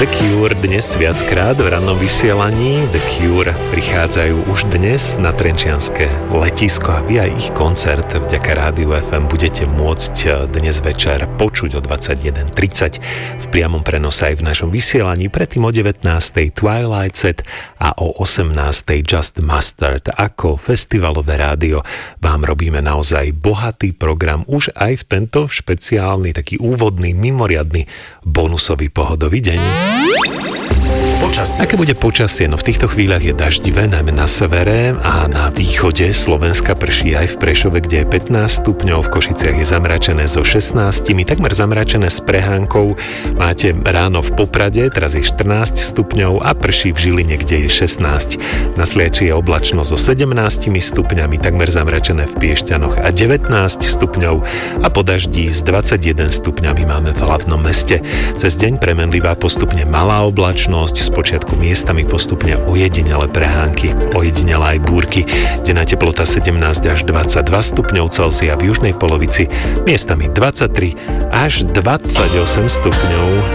The Cure dnes viackrát v rannom vysielaní. The Cure prichádzajú už dnes na trenčianske letisko a vy aj ich koncert vďaka Rádiu FM budete môcť dnes večer počuť o 21:30 v priamom prenose aj v našom vysielaní. Predtým o 19:00 Twilight Set a o 18:00 Just Mustard. Ako festivalové rádio vám robíme naozaj bohatý program už aj v tento špeciálny, taký úvodný, mimoriadny bonusový pohodový deň. Počasie. Aké bude počasie? No v týchto chvíľach je daždivé, najmä na severe a na východe Slovenska prší aj v Prešove, kde je 15 stupňov, v Košiciach je zamračené so 16, takmer zamračené s prehánkou. Máte ráno v Poprade, teraz je 14 stupňov a prší v Žiline, kde je 16. Na Sliači je oblačno so 17 stupňami, takmer zamračené v Piešťanoch a 19 stupňov a po daždi s 21 stupňami máme v hlavnom meste. Cez deň premenlivá postupne malá oblačnosť, spočiatku miestami postupne ojedinele prehánky, ojedinele aj búrky. Denná teplota 17 až 22 stupňov Celzia, v južnej polovici miestami 23 až 28 stupňov.